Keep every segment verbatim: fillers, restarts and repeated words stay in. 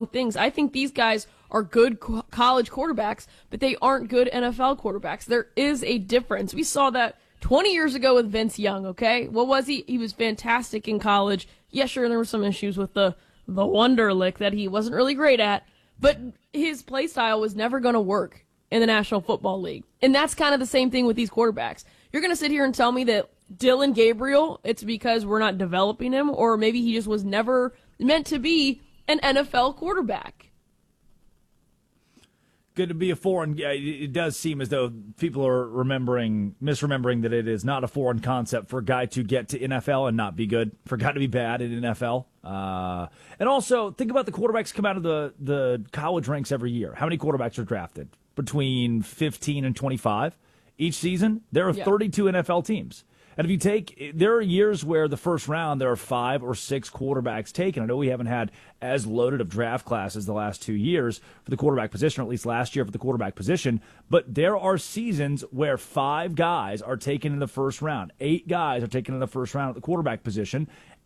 things. I think these guys are good co- college quarterbacks, but they aren't good N F L quarterbacks. There is a difference. We saw that twenty years ago with Vince Young, okay? What was he? He was fantastic in college. Yeah, sure, there were some issues with the, the Wonderlic that he wasn't really great at, but his play style was never going to work in the National Football League. And that's kind of the same thing with these quarterbacks. You're going to sit here and tell me that Dylan Gabriel, it's because we're not developing him, or maybe he just was never meant to be an N F L quarterback. Good to be a foreign. It does seem as though people are remembering, misremembering that it is not a foreign concept for a guy to get to N F L and not be good, for a guy to be bad in N F L. Uh, and also, think about the quarterbacks come out of the, the college ranks every year. How many quarterbacks are drafted? Between fifteen and twenty-five each season? There are yeah. thirty-two N F L teams. And if you take, there are years where the first round, there are five or six quarterbacks taken. I know we haven't had as loaded of draft classes the last two years for the quarterback position, or at least last year for the quarterback position. But there are seasons where five guys are taken in the first round. Eight guys are taken in the first round at the quarterback position.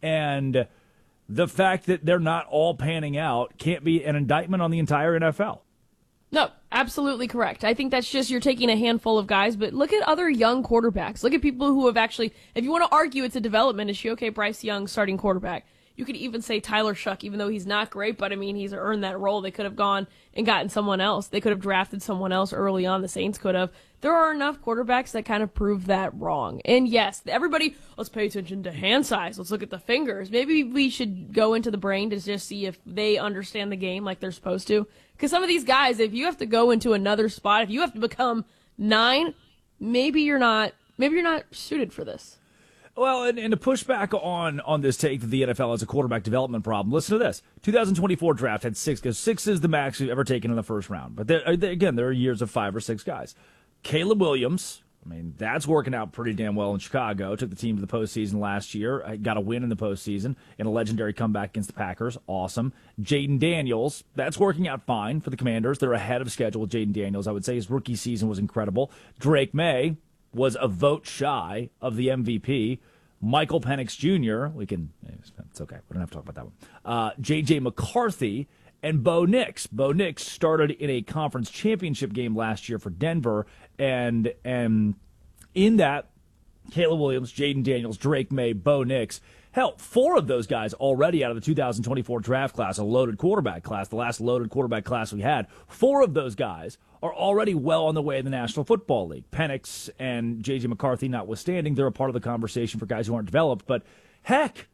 And the fact that they're not all panning out can't be an indictment on the entire N F L. No, absolutely correct. I think that's just you're taking a handful of guys, but look at other young quarterbacks. Look at people who have actually, if you want to argue it's a development issue, okay, Bryce Young, starting quarterback. You could even say Tyler Shuck, even though he's not great, but I mean, he's earned that role. They could have gone and gotten someone else. They could have drafted someone else early on. The Saints could have. There are enough quarterbacks that kind of prove that wrong. And yes, everybody, let's pay attention to hand size. Let's look at the fingers. Maybe we should go into the brain to just see if they understand the game like they're supposed to. Because some of these guys, if you have to go into another spot, if you have to become nine, maybe you're not, maybe you're not suited for this. Well, and, and to push back on, on this take that the N F L has a quarterback development problem, listen to this. twenty twenty-four draft had six, because six is the max you've ever taken in the first round. But there, again, there are years of five or six guys. Caleb Williams, I mean, that's working out pretty damn well in Chicago. Took the team to the postseason last year. Got a win in the postseason in a legendary comeback against the Packers. Awesome. Jaden Daniels, that's working out fine for the Commanders. They're ahead of schedule with Jaden Daniels. I would say his rookie season was incredible. Drake May was a vote shy of the M V P. Michael Penix Junior, we can, it's okay, we don't have to talk about that one. Uh, J J McCarthy and Bo Nix. Bo Nix started in a conference championship game last year for Denver, and and in that, Caleb Williams, Jaden Daniels, Drake May, Bo Nix. Hell, four of those guys already out of the two thousand twenty-four draft class, a loaded quarterback class, the last loaded quarterback class we had. Four of those guys are already well on the way in the National Football League. Penix and J J McCarthy notwithstanding, they're a part of the conversation for guys who aren't developed. But heck,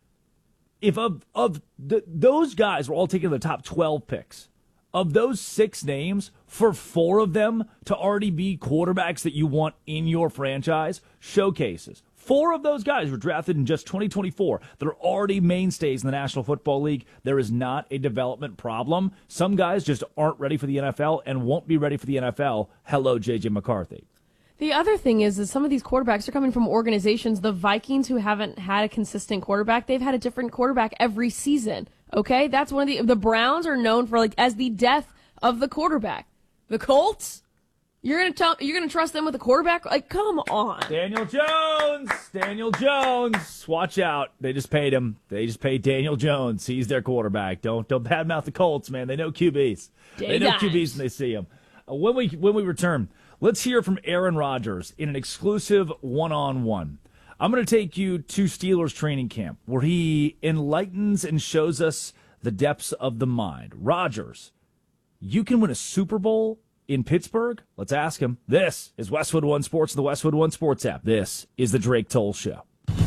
if of of the, those guys were all taken in the top twelve picks, of those six names, for four of them to already be quarterbacks that you want in your franchise, showcases. Four of those guys were drafted in just twenty twenty-four. They're already mainstays in the National Football League. There is not a development problem. Some guys just aren't ready for the N F L and won't be ready for the N F L. Hello, J J McCarthy. The other thing is, is some of these quarterbacks are coming from organizations. The Vikings, who haven't had a consistent quarterback, they've had a different quarterback every season. Okay, that's one of the the Browns are known for like as the death of the quarterback. The Colts, you're gonna tell you're gonna trust them with a quarterback? Like, come on. Daniel Jones, Daniel Jones, watch out. They just paid him. They just paid Daniel Jones. He's their quarterback. Don't don't badmouth the Colts, man. They know Q Bs. Day they know dimes. Q Bs when they see them. Uh, when we when we return, let's hear from Aaron Rodgers in an exclusive one-on-one. I'm going to take you to Steelers training camp, where he enlightens and shows us the depths of the mind. Rodgers, you can win a Super Bowl in Pittsburgh? Let's ask him. This is Westwood One Sports, the Westwood One Sports app. This is the Drake Toll Show.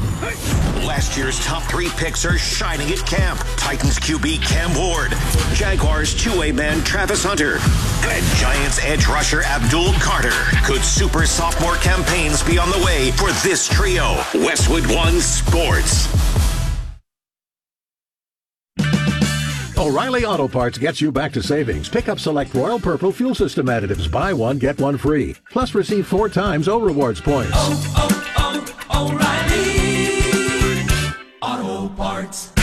Last year's top three picks are shining at camp. Titans Q B Cam Ward, Jaguars two-way man Travis Hunter, and Giants edge rusher Abdul Carter. Could super sophomore campaigns be on the way for this trio? Westwood One Sports. O'Reilly Auto Parts gets you back to savings. Pick up select Royal Purple fuel system additives. Buy one, get one free. Plus receive four times O Rewards points. Oh, oh, oh, O'Reilly Auto Parts.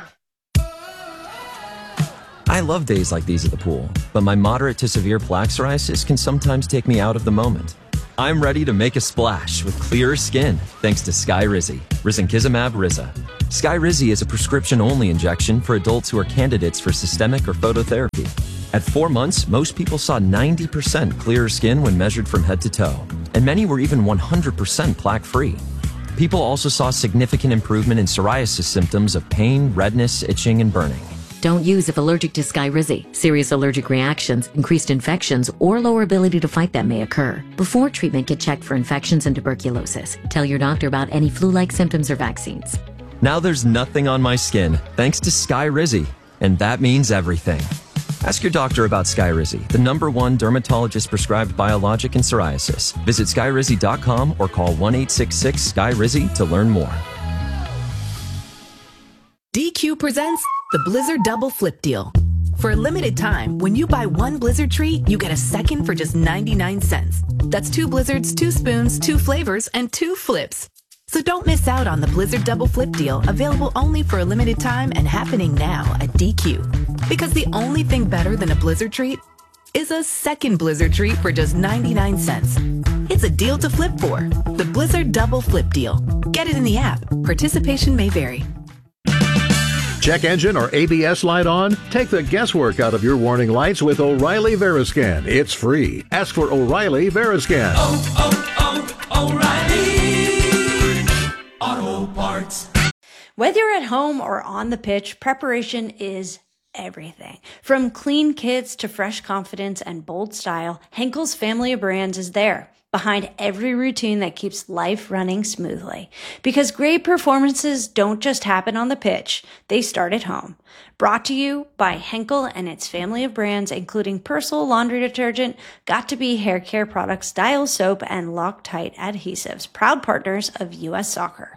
I love days like these at the pool, but my moderate to severe plaque psoriasis can sometimes take me out of the moment. I'm ready to make a splash with clearer skin thanks to Sky Rizzy, risankizumab Rizza. Skyrizi is a prescription-only injection for adults who are candidates for systemic or phototherapy. At four months, most people saw ninety percent clearer skin when measured from head to toe, and many were even one hundred percent plaque-free. People also saw significant improvement in psoriasis symptoms of pain, redness, itching, and burning. Don't use if allergic to Skyrizi. Serious allergic reactions, increased infections, or lower ability to fight them may occur. Before treatment, get checked for infections and tuberculosis. Tell your doctor about any flu-like symptoms or vaccines. Now there's nothing on my skin, thanks to Skyrizi, and that means everything. Ask your doctor about Skyrizi, the number one dermatologist-prescribed biologic in psoriasis. Visit skyrizi dot com or call one eight six six Sky Rizi to learn more. D Q presents the Blizzard Double Flip Deal. For a limited time, when you buy one Blizzard treat, you get a second for just ninety-nine cents. That's two Blizzards, two spoons, two flavors, and two flips. So don't miss out on the Blizzard Double Flip Deal, available only for a limited time and happening now at D Q. Because the only thing better than a Blizzard treat is a second Blizzard treat for just ninety-nine cents. It's a deal to flip for. The Blizzard Double Flip Deal. Get it in the app. Participation may vary. Check engine or A B S light on? Take the guesswork out of your warning lights with O'Reilly Veriscan. It's free. Ask for O'Reilly Veriscan. Oh, oh, oh, O'Reilly Auto Parts. Whether you're at home or on the pitch, preparation is everything. From clean kits to fresh confidence and bold style, Henkel's family of brands is there, behind every routine that keeps life running smoothly. Because great performances don't just happen on the pitch, they start at home. Brought to you by Henkel and its family of brands, including Persil laundry detergent, Got2b hair care products, Dial soap, and Loctite adhesives, proud partners of U S Soccer.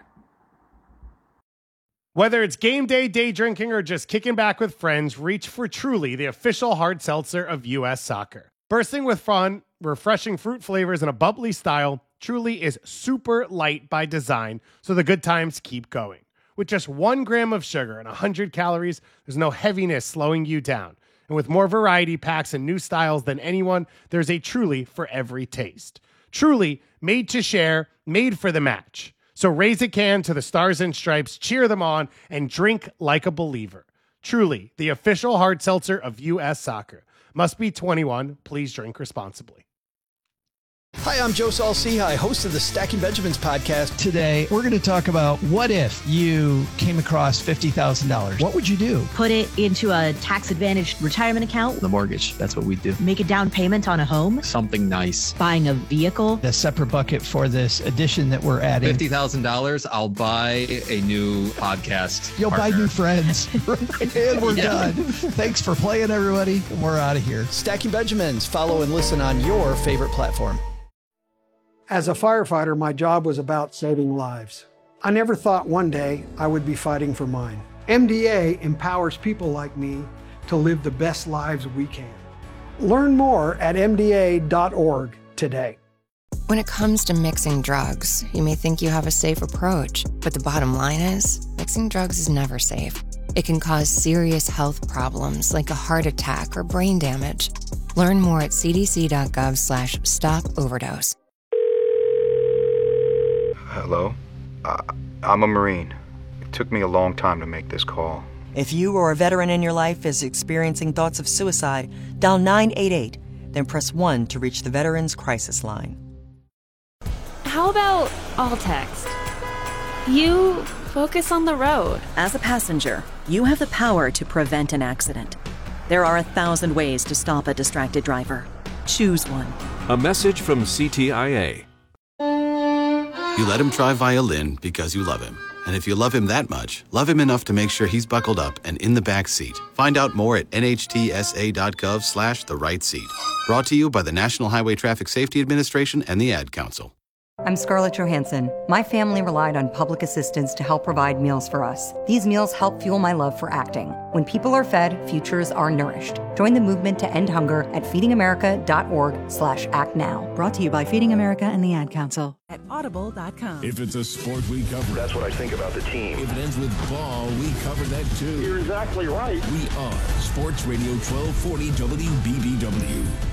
Whether it's game day, day drinking, or just kicking back with friends, reach for Truly, the official hard seltzer of U S Soccer. Bursting with fun, refreshing fruit flavors, and a bubbly style, Truly is super light by design, so the good times keep going. With just one gram of sugar and one hundred calories, there's no heaviness slowing you down. And with more variety packs and new styles than anyone, there's a Truly for every taste. Truly, made to share, made for the match. So raise a can to the Stars and Stripes, cheer them on, and drink like a believer. Truly, the official hard seltzer of U S Soccer. Must be twenty-one. Please drink responsibly. Hi, I'm Joe Saul-Sehy, host of the Stacking Benjamins podcast. Today, we're going to talk about what if you came across fifty thousand dollars. What would you do? Put it into a tax-advantaged retirement account. The mortgage, that's what we do. Make a down payment on a home. Something nice. Buying a vehicle. A separate bucket for this addition that we're adding. fifty thousand dollars, I'll buy a new podcast You'll partner. buy new friends. And we're yeah. done. Thanks for playing, everybody. We're out of here. Stacking Benjamins. Follow and listen on your favorite platform. As a firefighter, my job was about saving lives. I never thought one day I would be fighting for mine. M D A empowers people like me to live the best lives we can. Learn more at M D A dot org today. When it comes to mixing drugs, you may think you have a safe approach, but the bottom line is, mixing drugs is never safe. It can cause serious health problems like a heart attack or brain damage. Learn more at c d c dot gov slash stop overdose. Hello? Uh, I'm a Marine. It took me a long time to make this call. If you or a veteran in your life is experiencing thoughts of suicide, dial nine eight eight, then press one to reach the Veterans Crisis Line. How about all text? You focus on the road. As a passenger, you have the power to prevent an accident. There are a thousand ways to stop a distracted driver. Choose one. A message from C T I A. You let him try violin because you love him. And if you love him that much, love him enough to make sure he's buckled up and in the back seat. Find out more at N H T S A dot gov slash the right seat. Brought to you by the National Highway Traffic Safety Administration and the Ad Council. I'm Scarlett Johansson. My family relied on public assistance to help provide meals for us. These meals help fuel my love for acting. When people are fed, futures are nourished. Join the movement to end hunger at feeding america dot org slash act now. Brought to you by Feeding America and the Ad Council. At audible dot com. If it's a sport, we cover it. That's what I think about the team. If it ends with ball, we cover that too. You're exactly right. We are Sports Radio twelve forty W B B W.